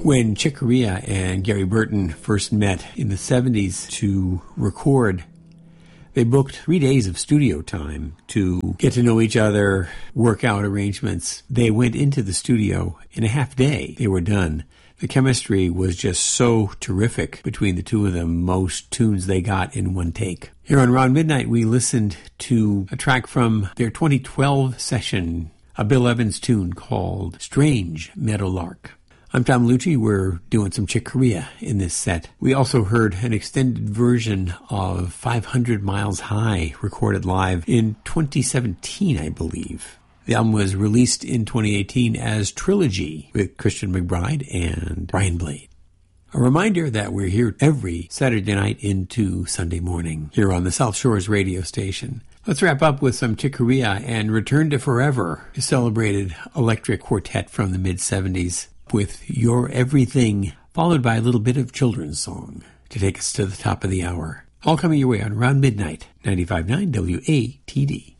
When Chick Corea and Gary Burton first met in the 70s to record, they booked 3 days of studio time to get to know each other, work out arrangements. They went into the studio in a half day. They were done. The chemistry was just so terrific between the two of them. Most tunes they got in one take. Here on Around Midnight, we listened to a track from their 2012 session, a Bill Evans tune called Strange Meadowlark. I'm Tom Lucci. We're doing some Chick Corea in this set. We also heard an extended version of 500 Miles High recorded live in 2017, I believe. The album was released in 2018 as Trilogy with Christian McBride and Brian Blade. A reminder that we're here every Saturday night into Sunday morning here on the South Shores radio station. Let's wrap up with some Chick Corea and Return to Forever, a celebrated electric quartet from the mid-70s. With Your Everything, followed by a little bit of children's song to take us to the top of the hour. All coming your way on Around Midnight, 95.9 WATD.